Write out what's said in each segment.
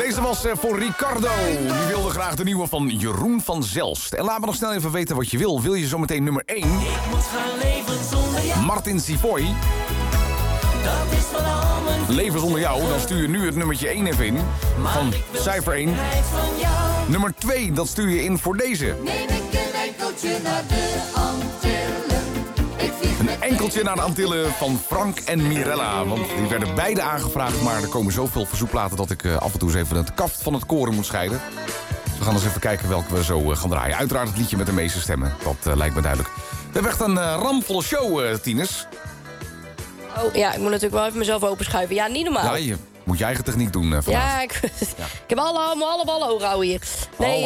Deze was voor Ricardo. Die wilde graag de nieuwe van Jeroen van Zelst. En laat me nog snel even weten wat je wil. Wil je zometeen nummer 1? Ik moet gaan leven zonder jou. Martin Sivoy. Dat is van al mijn Leven zonder jou. Dan stuur je nu het nummertje 1 even in. Van cijfer 1. van jou. Nummer 2, dat stuur je in voor deze. Neem ik een enkeltje naar de Antillen. Ik vlieg met Een enkeltje naar de Antillen van Frank en Mirella. Want die werden beide aangevraagd, maar er komen zoveel verzoekplaten dat ik af en toe eens even het kaft van het koren moet scheiden. Dus we gaan eens even kijken welke we zo gaan draaien. Uiteraard het liedje met de meeste stemmen. Dat lijkt me duidelijk. We hebben echt een ramvolle show, Tines. Oh, ja, ik moet natuurlijk wel even mezelf openschuiven. Ja, niet normaal. Ja, je moet je eigen techniek doen vandaag. Ja, ik heb alle ballen hoog houden hier. Nee,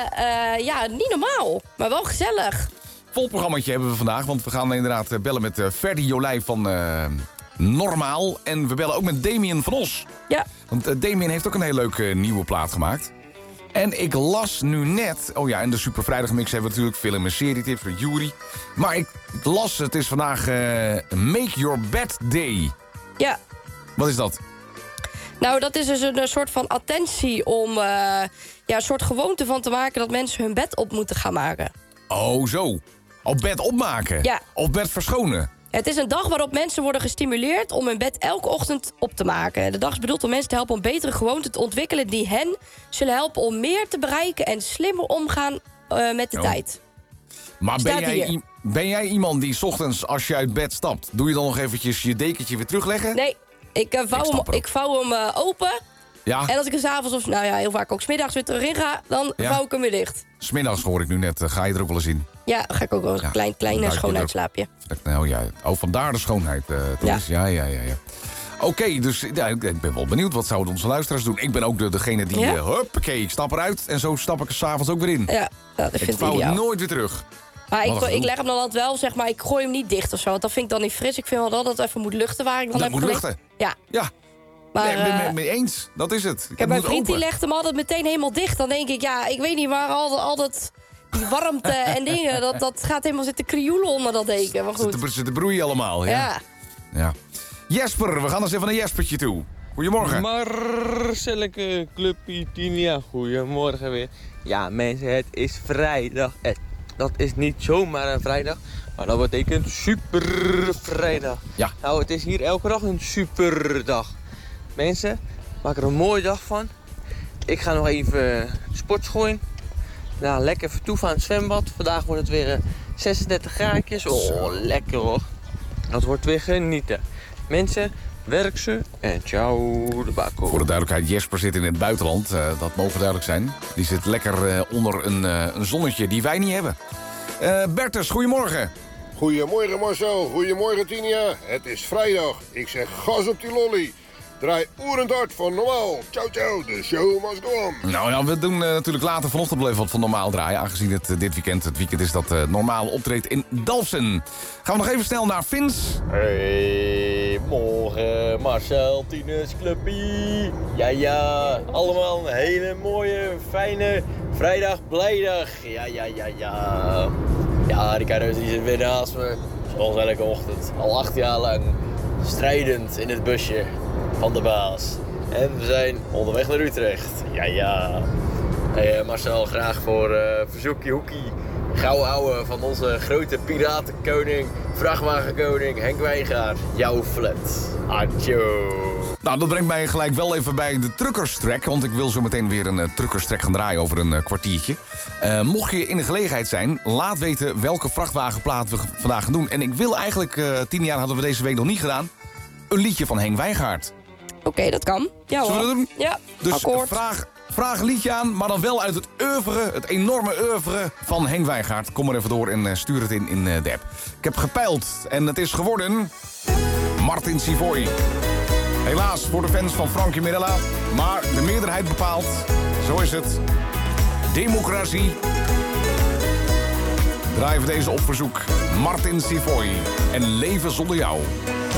ja, niet normaal. Maar wel gezellig. Vol programmaatje hebben we vandaag, want we gaan inderdaad bellen met Ferdy Jolijf van Normaal. En we bellen ook met Damien van Os. Ja. Want Damien heeft ook een heel leuke nieuwe plaat gemaakt. En ik las nu net... Oh ja, in de Super Vrijdagmix hebben we natuurlijk film- en serietips van Jury. Maar ik las, het is vandaag Make Your Bed Day. Ja. Wat is dat? Nou, dat is dus een soort van attentie om een soort gewoonte van te maken dat mensen hun bed op moeten gaan maken. Oh, zo. Op bed opmaken? Ja. Of bed verschonen? Het is een dag waarop mensen worden gestimuleerd om hun bed elke ochtend op te maken. De dag is bedoeld om mensen te helpen om betere gewoonten te ontwikkelen die hen zullen helpen om meer te bereiken en slimmer omgaan met de tijd. Maar ben jij iemand die 's ochtends als je uit bed stapt, doe je dan nog eventjes je dekentje weer terugleggen? Nee, ik vouw hem open. Ja. En als ik er 's avonds of heel vaak ook 's middags weer terug in ga, dan vouw ik hem weer dicht. 'S Middags hoor ik nu net, ga je er ook wel eens in? Ja, dan ga ik ook wel een klein schoonheidsslaapje. Nou ja, vandaar de schoonheid. Ja. Ja. Oké, dus ja, ik ben wel benieuwd. Wat zouden onze luisteraars doen? Ik ben ook degene die, huppakee, ik stap eruit. En zo stap ik er 's avonds ook weer in. Ja, dat vind ik vouw ideaal. het nooit weer terug. Maar ik leg hem dan altijd wel, zeg maar, ik gooi hem niet dicht of zo. Want dat vind ik dan niet fris. Ik vind wel dat het even moet luchten waar ik dan Dat moet luchten? Ja. Ja. Maar, nee, ik ben het mee eens. Dat is het. Mijn vriend die legt hem altijd meteen helemaal dicht. Dan denk ik, ja, ik weet niet waar altijd die warmte en dingen, dat gaat helemaal zitten krioelen onder dat deken. Maar goed. Ze broeien allemaal, ja. Jesper, we gaan eens even naar Jespertje toe. Goedemorgen. Marcelleke, Clubpie, Tinia, goedemorgen weer. Ja mensen, het is vrijdag. Dat is niet zomaar een vrijdag, maar dat betekent super vrijdag. Ja. Nou, het is hier elke dag een superdag. Mensen, maak er een mooie dag van. Ik ga nog even sportschool in. Nou, lekker vertoeven aan het zwembad. Vandaag wordt het weer 36 graadjes. Oh, lekker hoor. Dat wordt weer genieten. Mensen, werk ze en ciao de bako. Voor de duidelijkheid, Jesper zit in het buitenland. Dat mogen duidelijk zijn. Die zit lekker onder een zonnetje die wij niet hebben. Bertus, goedemorgen. Goedemorgen Marcel, goedemorgen Tinia. Het is vrijdag. Ik zeg gas op die lolly. Draai oerend hard van Normaal. Ciao, ciao, de show must go on. Nou ja, we doen natuurlijk later vanochtend wel even wat van Normaal draaien. Aangezien het dit weekend is dat Normaal optreedt in Dalfsen. Gaan we nog even snel naar Vins. Hey, morgen Marcel, Tinus, Clubpie. Ja, allemaal een hele mooie, fijne vrijdag, blijdag. Ja. Ja, Ricardo die zit weer naast me. Zoals elke ochtend, al 8 jaar lang. Strijdend in het busje van de baas. En we zijn onderweg naar Utrecht. Ja. Hey, Marcel, graag voor verzoekje hoekie. Gauw ouwe van onze grote piratenkoning, vrachtwagenkoning Henk Wijngaard. Jouw flat. Adjo. Nou, dat brengt mij gelijk wel even bij de truckerstrack. Want ik wil zo meteen weer een truckerstrack gaan draaien over een kwartiertje. Mocht je in de gelegenheid zijn, laat weten welke vrachtwagenplaat we vandaag gaan doen. En ik wil eigenlijk, 10 jaar hadden we deze week nog niet gedaan, een liedje van Henk Wijngaard. Oké, dat kan. Ja, zullen we dat doen? Ja, dus akkoord. Vraag een liedje aan, maar dan wel uit het oeuvre, het enorme oeuvre van Henk Wijngaard. Kom er even door en stuur het in de app. Ik heb gepeild en het is geworden Martin Sivoy. Helaas voor de fans van Frankie Mirella, maar de meerderheid bepaalt. Zo is het. Democratie. Draaien we deze op verzoek. Martin Sivoy en Leven zonder jou.